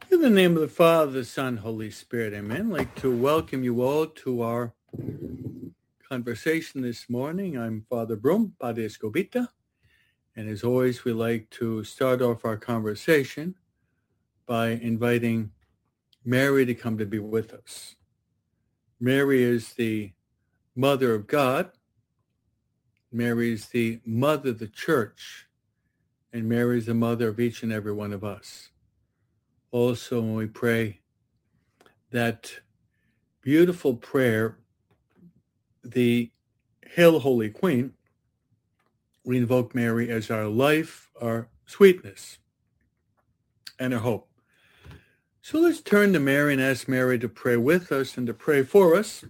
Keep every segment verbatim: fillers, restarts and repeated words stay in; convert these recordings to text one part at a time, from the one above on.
In the name of the Father, the Son, Holy Spirit, amen. I'd like to welcome you all to our conversation this morning. I'm Father Broom, Padre Escobita, and as always, we like to start off our conversation by inviting Mary to come to be with us. Mary is the Mother of God. Mary is the Mother of the Church, and Mary is the Mother of each and every one of us. Also, when we pray that beautiful prayer, the Hail, Holy Queen, we invoke Mary as our life, our sweetness, and our hope. So let's turn to Mary and ask Mary to pray with us and to pray for us.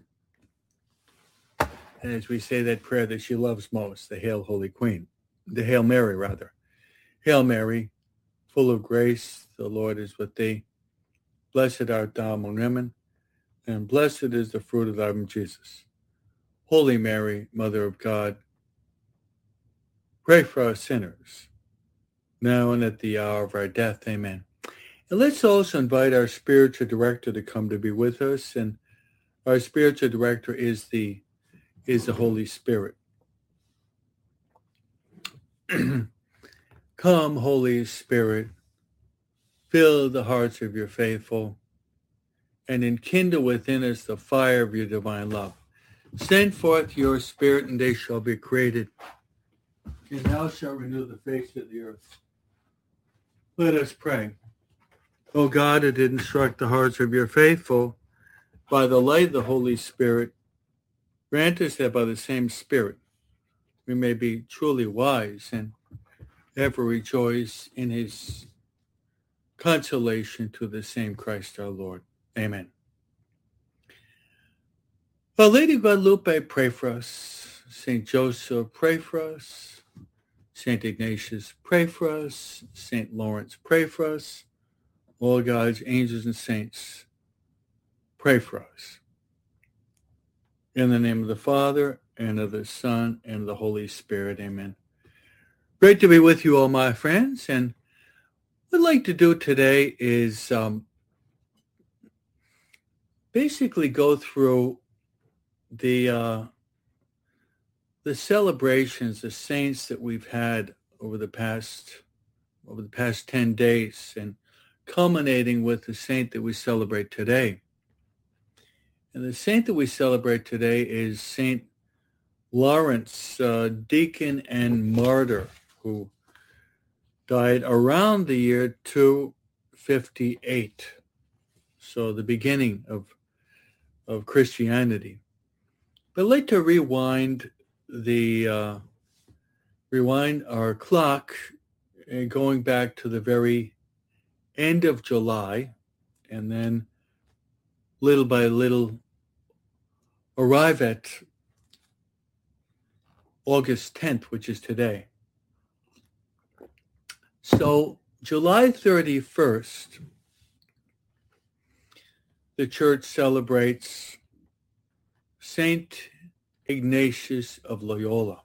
And as we say that prayer that she loves most, the Hail, Holy Queen, the Hail Mary, rather. Hail Mary, full of grace, the Lord is with thee. Blessed art thou among women, and blessed is the fruit of thy womb, Jesus. Holy Mary, Mother of God, pray for us sinners, now and at the hour of our death. Amen. And let's also invite our spiritual director to come to be with us. And our spiritual director is the is the Holy Spirit. Come, Holy Spirit, fill the hearts of your faithful, and enkindle within us the fire of your divine love. Send forth your Spirit, and they shall be created, and thou shalt renew the face of the earth. Let us pray. O God, who did instruct the hearts of your faithful by the light of the Holy Spirit, grant us that by the same Spirit we may be truly wise and ever rejoice in his consolation to the same Christ our Lord. Amen. Well, Lady Guadalupe, pray for us. Saint Joseph, pray for us. Saint Ignatius, pray for us. Saint Lawrence, pray for us. All God's angels and saints, pray for us. In the name of the Father, and of the Son, and of the Holy Spirit. Amen. Great to be with you all, my friends. And what I'd like to do today is um, basically go through the uh, the celebrations, the saints that we've had over the past over the past ten days, and culminating with the saint that we celebrate today. And the saint that we celebrate today is Saint Lawrence, uh, deacon and martyr, who died around the year two fifty-eight, so the beginning of of Christianity. But I'd like to rewind the uh, rewind our clock, uh, going back to the very end of July, and then little by little arrive at August tenth, which is today. So July thirty-first, the church celebrates Saint Ignatius of Loyola.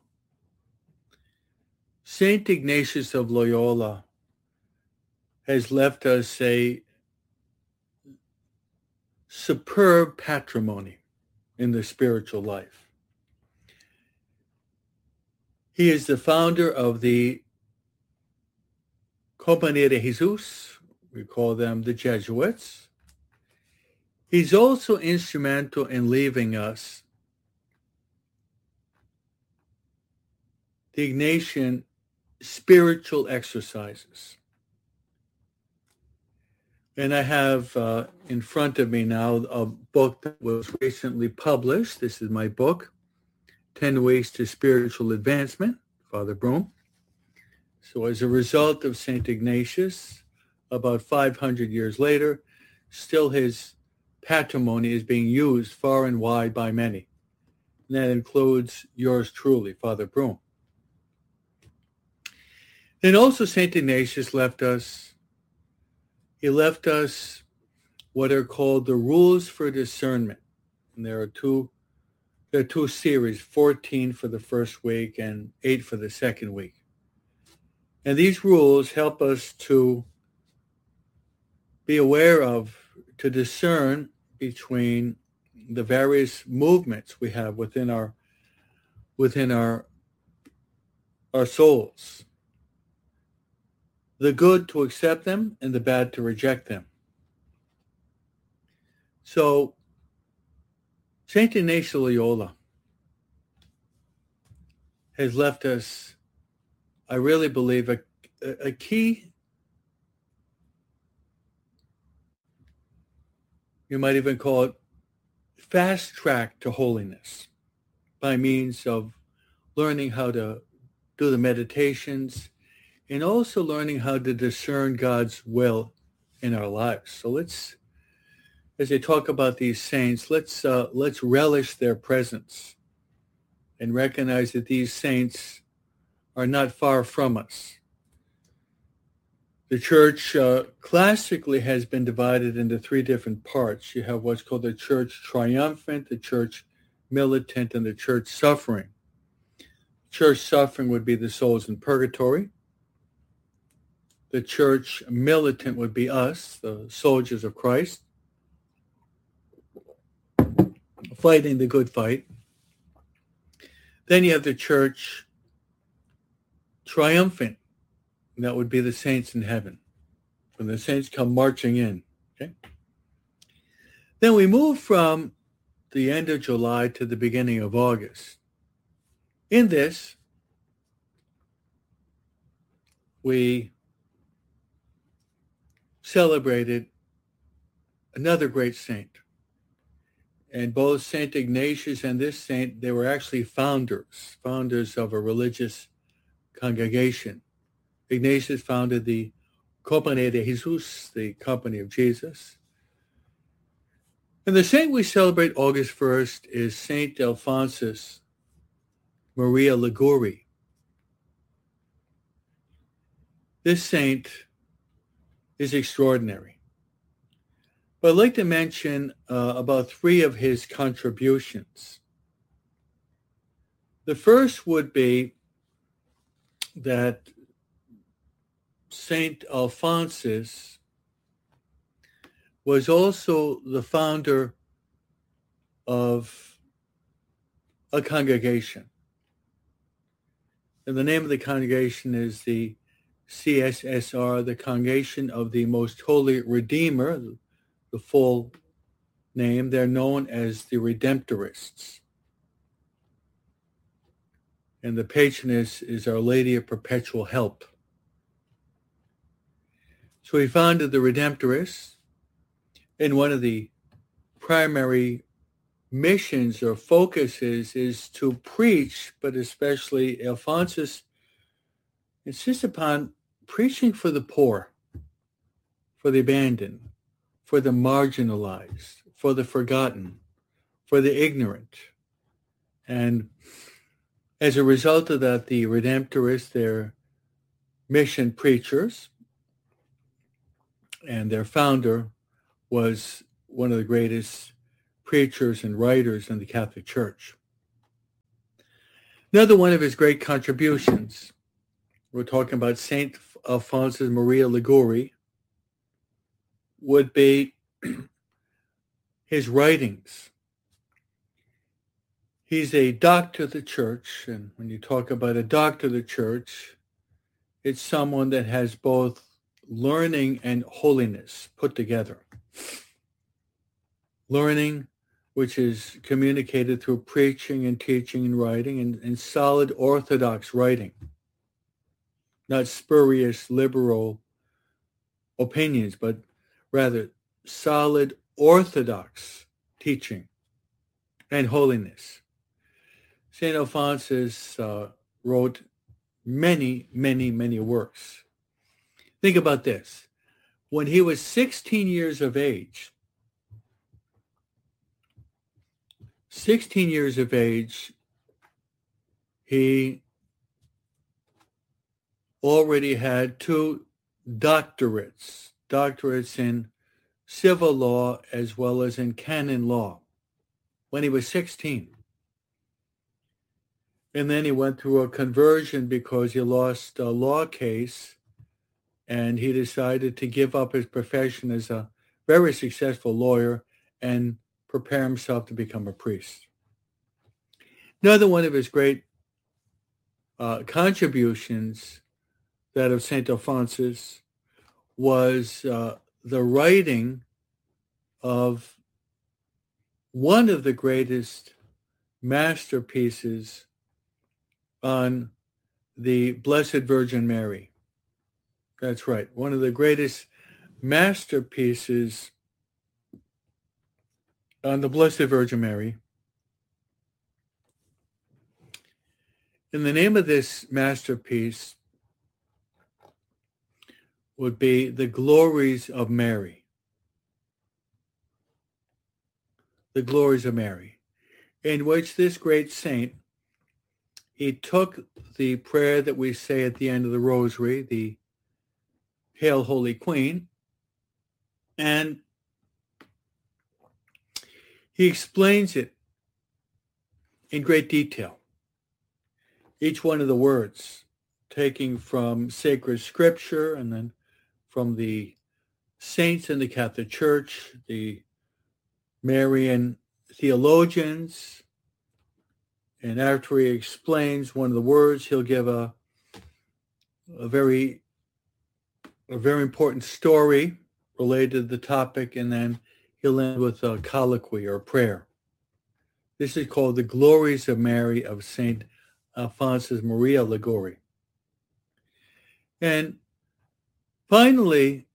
Saint Ignatius of Loyola has left us a superb patrimony in the spiritual life. He is the founder of the Compañía de Jesus. We call them the Jesuits. He's also instrumental in leaving us the Ignatian spiritual exercises. And I have uh, in front of me now a book that was recently published. This is my book, ten Ways to Spiritual Advancement, Father Broom. So as a result of Saint Ignatius, about five hundred years later, still his patrimony is being used far and wide by many. And that includes yours truly, Father Broom. And also Saint Ignatius left us, he left us what are called the rules for discernment. And there are two, there are two series, fourteen for the first week and eight for the second week. And these rules help us to be aware of to discern between the various movements we have within our within our our souls. The good to accept them and the bad to reject them. So Saint Ignatius Loyola has left us, I really believe, a, a key, you might even call it, fast track to holiness by means of learning how to do the meditations and also learning how to discern God's will in our lives. So let's, as I talk about these saints, let's uh, let's relish their presence and recognize that these saints are not far from us. The church uh, classically has been divided into three different parts. You have what's called the church triumphant, the church militant, and the church suffering. Church suffering would be the souls in purgatory. The church militant would be us, the soldiers of Christ, fighting the good fight. Then you have the church triumphant, and that would be the saints in heaven, when the saints come marching in. Okay. Then we move from the end of July to the beginning of August. In this, we celebrated another great saint. And both Saint Ignatius and this saint, they were actually founders, founders of a religious congregation. Ignatius founded the Compañía de Jesús, the Company of Jesus. And the saint we celebrate August first is Saint Alphonsus Maria Liguori. This saint is extraordinary. But I'd like to mention uh, about three of his contributions. The first would be that Saint Alphonsus was also the founder of a congregation. And the name of the congregation is the C S S R, the Congregation of the Most Holy Redeemer, the full name. They're known as the Redemptorists. And the patroness is Our Lady of Perpetual Help. So he founded the Redemptorists, and one of the primary missions or focuses is to preach, but especially Alphonsus insists upon preaching for the poor, for the abandoned, for the marginalized, for the forgotten, for the ignorant. And as a result of that, the Redemptorists, their mission preachers, and their founder was one of the greatest preachers and writers in the Catholic Church. Another one of his great contributions, we're talking about Saint Alphonsus Maria Liguori, would be his writings. He's a doctor of the church, and when you talk about a doctor of the church, it's someone that has both learning and holiness put together. Learning, which is communicated through preaching and teaching and writing, and, and solid orthodox writing, not spurious liberal opinions, but rather solid orthodox teaching and holiness. Saint Alphonsus uh, wrote many, many, many works. Think about this. When he was sixteen years of age, sixteen years of age, he already had two doctorates, doctorates in civil law as well as in canon law, when he was sixteen. And then he went through a conversion because he lost a law case and he decided to give up his profession as a very successful lawyer and prepare himself to become a priest. Another one of his great uh, contributions, that of Saint Alphonsus, was uh, the writing of one of the greatest masterpieces on the Blessed Virgin Mary. That's right, one of the greatest masterpieces on the Blessed Virgin Mary. And the name of this masterpiece would be The Glories of Mary. The Glories of Mary, in which this great saint, he took the prayer that we say at the end of the Rosary, the Hail, Holy Queen, and he explains it in great detail. Each one of the words, taking from sacred scripture and then from the saints in the Catholic Church, the Marian theologians, and after he explains one of the words, he'll give a a very a very important story related to the topic, and then he'll end with a colloquy or prayer. This is called The Glories of Mary of Saint Alphonsus Maria Liguori. And finally,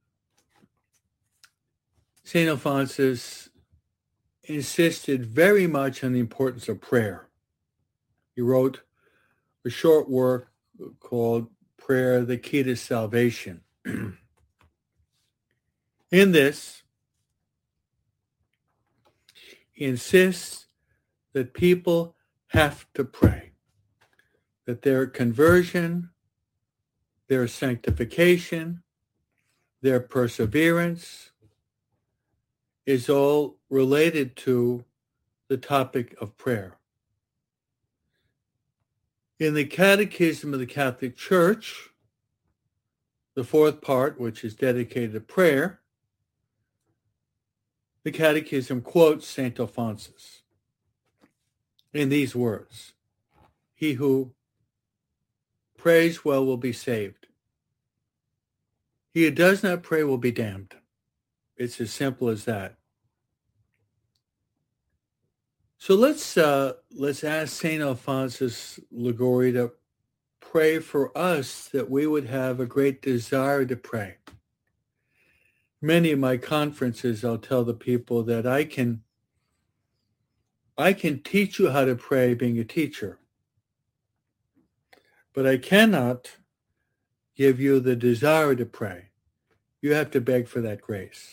Saint Alphonsus insisted very much on the importance of prayer. He wrote a short work called Prayer, the Key to Salvation. In this, he insists that people have to pray, that their conversion, their sanctification, their perseverance is all related to the topic of prayer. In the Catechism of the Catholic Church, the fourth part, which is dedicated to prayer, the Catechism quotes Saint Alphonsus in these words: "He who prays well will be saved. He who does not pray will be damned." It's as simple as that. So let's uh, let's ask Saint Alphonsus Liguori to pray for us that we would have a great desire to pray. Many of my conferences, I'll tell the people that I can I can teach you how to pray being a teacher, but I cannot give you the desire to pray. You have to beg for that grace.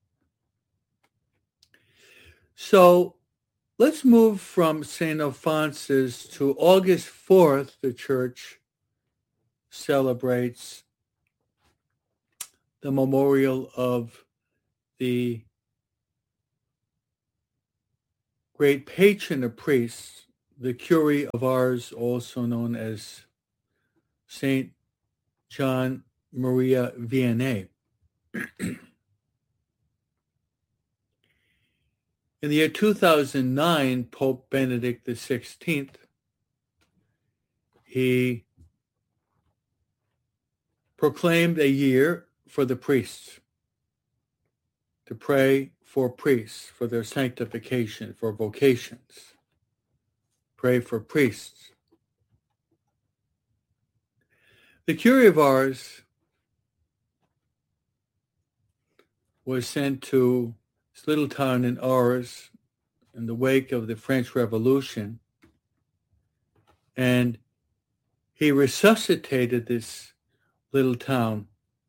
So let's move from Saint Alphonsus to August fourth. The Church celebrates the memorial of the great patron of priests, the Curé of Ars, also known as Saint John Maria Vianney. In the year two thousand nine, Pope Benedict the sixteenth, he proclaimed a year for the priests, to pray for priests, for their sanctification, for vocations. Pray for priests. The Curé of Ars was sent to this little town in Ars in the wake of the French Revolution, and he resuscitated this little town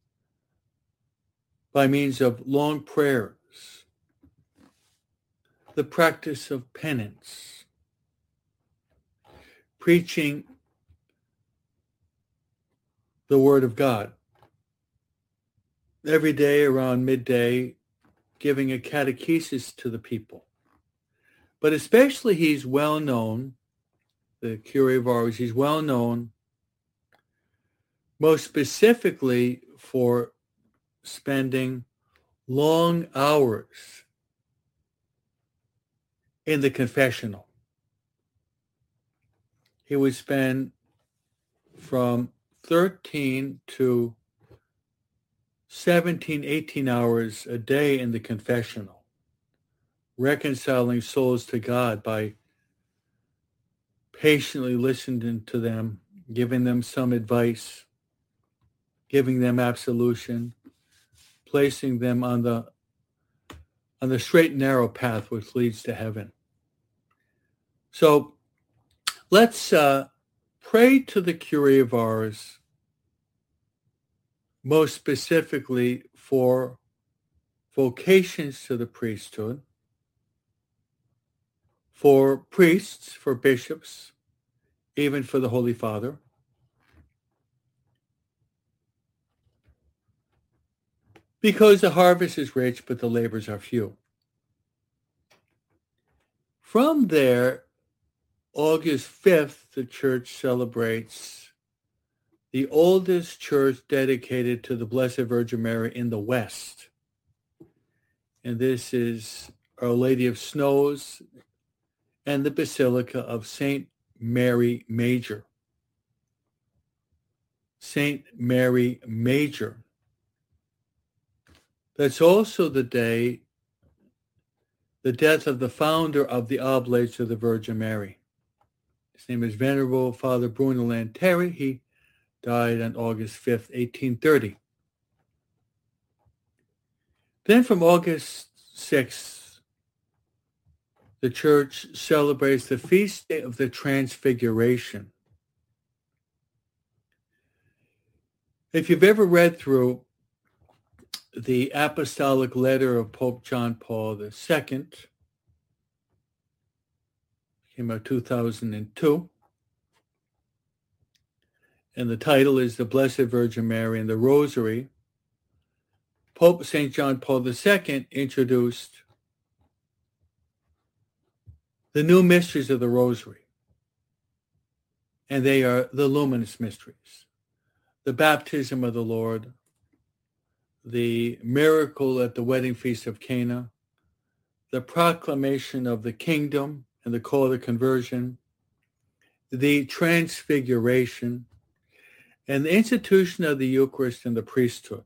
by means of long prayers, the practice of penance, preaching the Word of God. Every day around midday, giving a catechesis to the people. But especially he's well known, the Curé of Ars, he's well known most specifically for spending long hours in the confessional. He would spend from thirteen to seventeen, eighteen hours a day in the confessional, reconciling souls to God by patiently listening to them, giving them some advice, giving them absolution, placing them on the on the straight and narrow path which leads to heaven. So let's uh, pray to the Kyrie of ours, most specifically for vocations to the priesthood, for priests, for bishops, even for the Holy Father. Because the harvest is rich, but the labors are few. From there, August fifth, the church celebrates the oldest church dedicated to the Blessed Virgin Mary in the West. And this is Our Lady of Snows and the Basilica of Saint Mary Major. Saint Mary Major. That's also the day, the death of the founder of the Oblates of the Virgin Mary. His name is Venerable Father Bruno Lanteri. He died on August fifth, eighteen thirty. Then from August sixth, the church celebrates the feast day of the Transfiguration. If you've ever read through the apostolic letter of Pope John Paul the Second, came out two thousand two, and the title is The Blessed Virgin Mary and the Rosary, Pope Saint John Paul the Second introduced the new mysteries of the Rosary, and they are the luminous mysteries: the baptism of the Lord, the miracle at the wedding feast of Cana, the proclamation of the kingdom and the call to conversion, the transfiguration, and the institution of the Eucharist and the priesthood.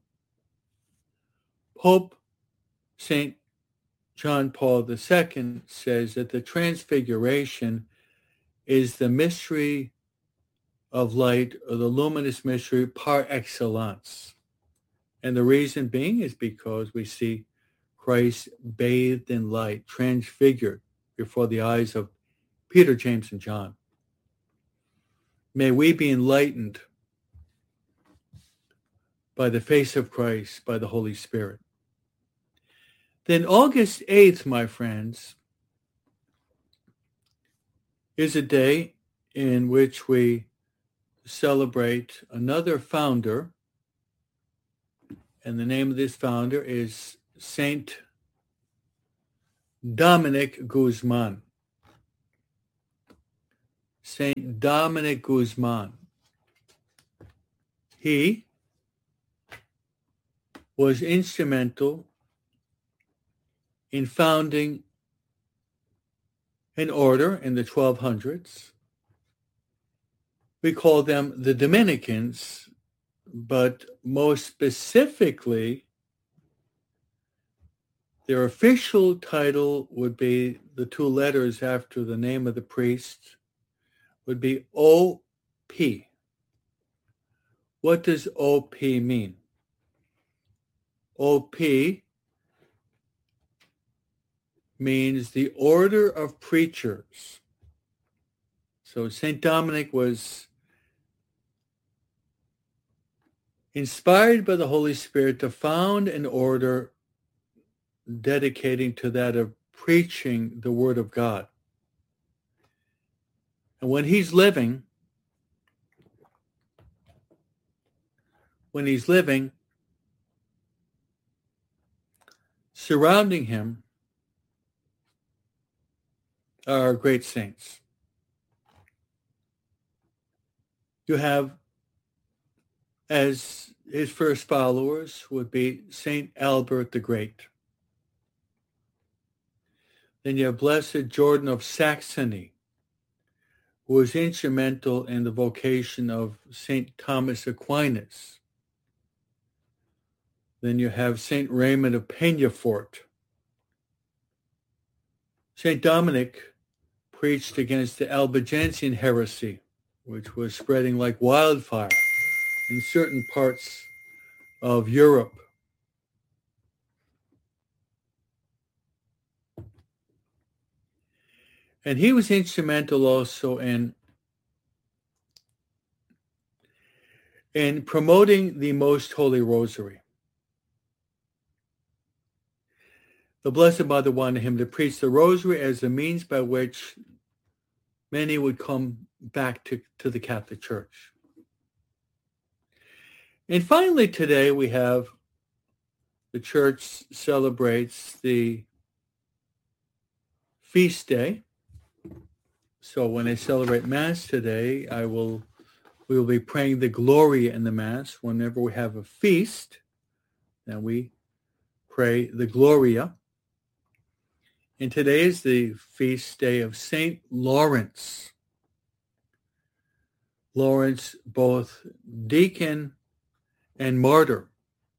Pope Saint John Paul the Second says that the transfiguration is the mystery of light, or the luminous mystery par excellence. And the reason being is because we see Christ bathed in light, transfigured before the eyes of Peter, James, and John. May we be enlightened by the face of Christ, by the Holy Spirit. Then August eighth, my friends, is a day in which we celebrate another founder, and the name of this founder is Saint Dominic Guzman. Saint Dominic Guzman. He was instrumental in founding an order in the twelve hundreds. We call them the Dominicans, but most specifically, their official title would be the two letters after the name of the priest, would be O P. What does O P mean? O P means the order of preachers. So Saint Dominic was inspired by the Holy Spirit to found an order dedicating to that of preaching the Word of God. And when he's living, when he's living, surrounding him are great saints. You have as his first followers would be Saint Albert the Great. Then you have Blessed Jordan of Saxony, who was instrumental in the vocation of Saint Thomas Aquinas. Then you have Saint Raymond of Peñafort. Saint Dominic preached against the Albigensian heresy, which was spreading like wildfire in certain parts of Europe. And he was instrumental also in, in promoting the Most Holy Rosary. The Blessed Mother wanted him to preach the Rosary as a means by which many would come back to, to the Catholic Church. And finally today we have the Church celebrates the feast day. So when I celebrate Mass today, I will we will be praying the Gloria in the Mass. Whenever we have a feast, then we pray the Gloria. And today is the feast day of Saint Lawrence. Lawrence, both deacon and martyr,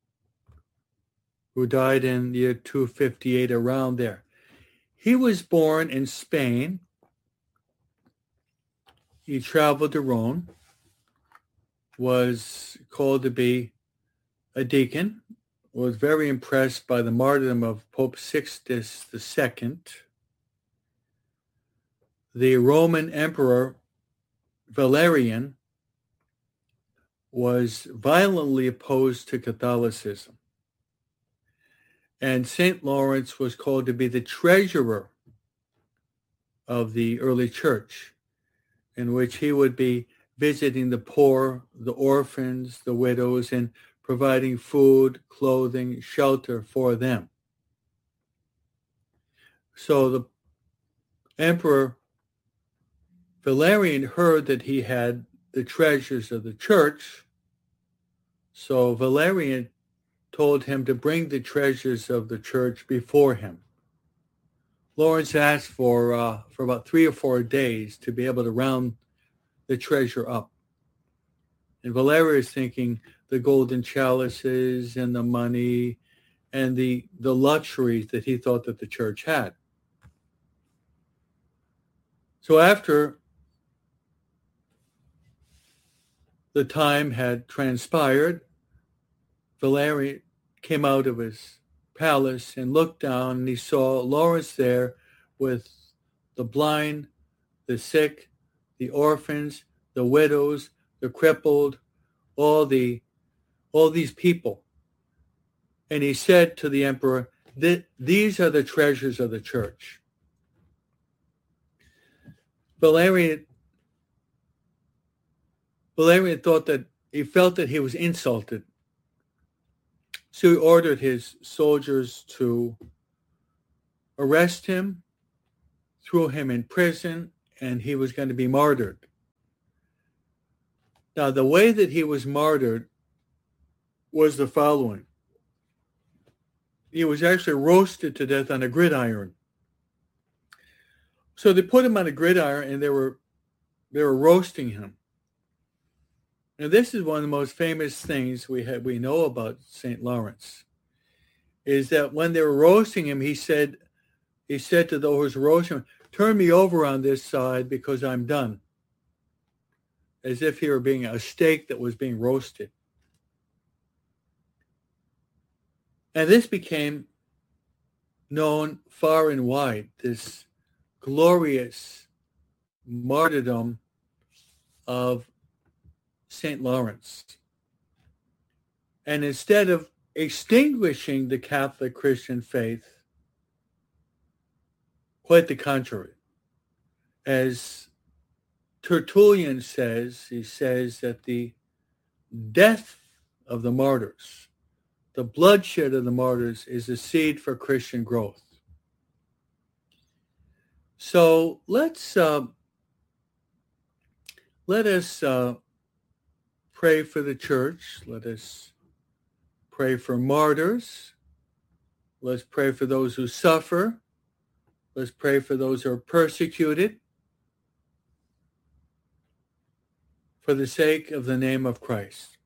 who died in the year two fifty-eight, around there. He was born in Spain. He traveled to Rome, was called to be a deacon, was very impressed by the martyrdom of Pope Sixtus the Second. The Roman Emperor Valerian was violently opposed to Catholicism. And Saint Lawrence was called to be the treasurer of the early church, in which he would be visiting the poor, the orphans, the widows, and providing food, clothing, shelter for them. So the Emperor Valerian heard that he had the treasures of the church. So Valerian told him to bring the treasures of the church before him. Lawrence asked for uh, for about three or four days to be able to round the treasure up. And Valerian is thinking the golden chalices and the money and the, the luxuries that he thought that the church had. So after the time had transpired, Valerian came out of his palace and looked down, and he saw Lawrence there with the blind, the sick, the orphans, the widows, the crippled, all the all these people. And he said to the emperor, these are the treasures of the church. Valerian, Valerian thought that he felt that he was insulted. So he ordered his soldiers to arrest him, threw him in prison, and he was going to be martyred. Now, the way that he was martyred was the following. He was actually roasted to death on a gridiron. So they put him on a gridiron, and they were they were roasting him. Now, this is one of the most famous things we have, we know about Saint Lawrence, is that when they were roasting him, he said, he said to those who were roasting him, "Turn me over on this side because I'm done," as if he were being a steak that was being roasted. And this became known far and wide, this glorious martyrdom of Saint Lawrence. And instead of extinguishing the Catholic Christian faith, quite the contrary. As Tertullian says, he says that the death of the martyrs, the bloodshed of the martyrs, is a seed for Christian growth. So let's uh, let us uh, pray for the church. Let us pray for martyrs. Let's pray for those who suffer. Let's pray for those who are persecuted for the sake of the name of Christ.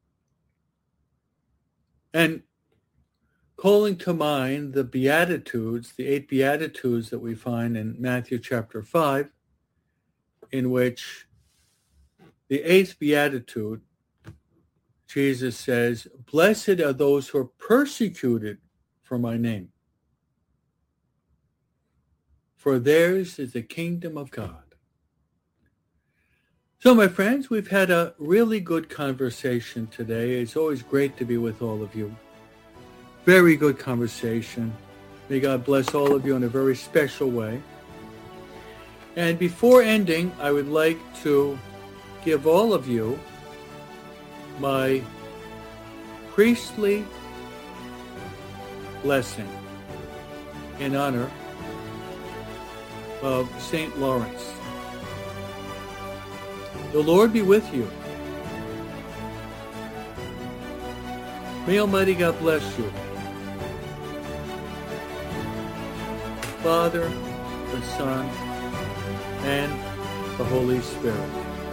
And calling to mind the Beatitudes, the eight Beatitudes that we find in Matthew chapter five, in which the eighth Beatitude, Jesus says, "Blessed are those who are persecuted for my name, for theirs is the kingdom of God." So, my friends, we've had a really good conversation today. It's always great to be with all of you. Very good conversation. May God bless all of you in a very special way. And before ending, I would like to give all of you my priestly blessing in honor of Saint Lawrence. The Lord be with you. May Almighty God bless you. The Father, the Son, and the Holy Spirit.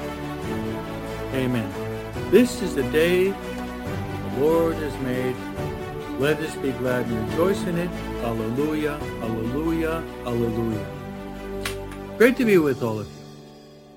Amen. This is the day the Lord has made. Let us be glad and rejoice in it. Alleluia, alleluia, alleluia. Great to be with all of you.